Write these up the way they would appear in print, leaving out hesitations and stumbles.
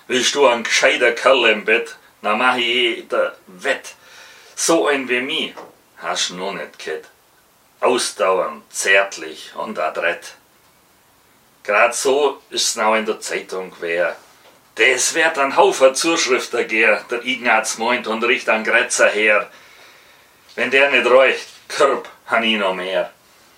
Willst du ein gescheiter Kerl im Bett, na mach ich jeder wett. So ein wie mich hast du noch nicht gehabt. Ausdauernd, zärtlich und adrett. Grad so ist's now in der Zeitung gewesen. Das wird ein Haufen Zuschriften gehen, der Ignaz meint und riecht an Grätzer her. Wenn der nicht reicht, Körb han ich noch mehr.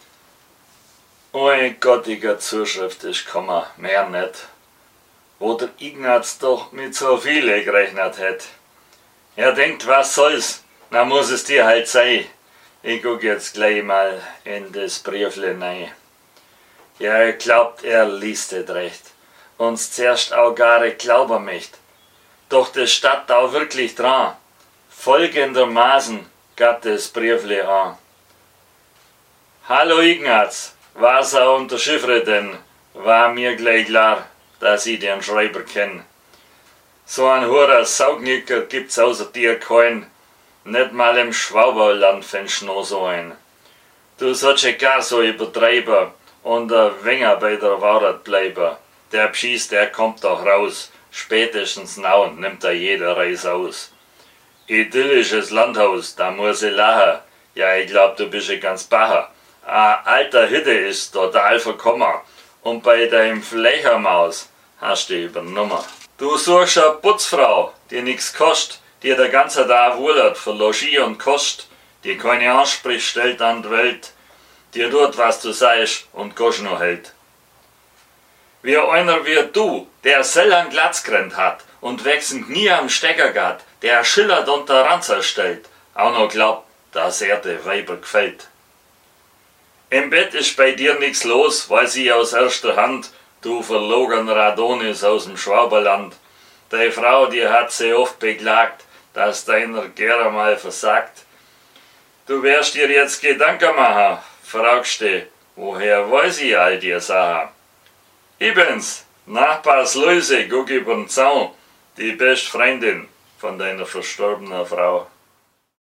Oi gottiger Zuschrift ist gekommen, mehr nicht. Wo der Ignaz doch mit so viele gerechnet hat. Er denkt, was soll's, na muss es dir halt sein. Ich guck jetzt gleich mal in das Briefle rein. Ja, er glaubt, er liest es recht. Uns zuerst auch gar nicht glauben möcht. Doch das steht auch wirklich dran. Folgendermaßen gab das Briefle an. Hallo Ignaz, was er unterschiffre denn? War mir gleich klar, dass ich den Schreiber kenn. So ein hoher Saugnicker gibt's außer dir keinen. Nicht mal im Schwaberland findest du noch so einen. Du sollst ja gar so übertreiben und ein wenger bei der Wahrheit bleiben. Der Pschies, der kommt doch raus. Spätestens now nimmt er jeder Reis aus. Idyllisches Landhaus, da muss ich lachen. Ja, ich glaub, du bist ja ganz bacher. Ein alter Hütte ist total verkommen. Und bei deinem Flechermaus hast du übernommen. Du suchst eine Putzfrau, die nix kostet, die der ganze Tag wohlert für Logis und Kost, die keine Ansprüche stellt an die Welt, die tut, was du sagst und Gosch noch hält. Wie einer wie du, der selber Glatzgrenz hat und wechselnd nie am Stecker geht, der schillert und der Ranzer stellt, auch noch glaubt, dass er de Weiber gefällt. Im Bett ist bei dir nix los, weiß ich aus erster Hand, du verlogener Adonis aus dem Schwaberland. Deine Frau, die hat sie oft beklagt, dass deiner gerne mal versagt. Du wirst dir jetzt Gedanken machen, fragst du, woher weiß ich all die Sachen? Ich bin's, Nachbars Luise, guck übern Zaun, die beste Freundin von deiner verstorbenen Frau.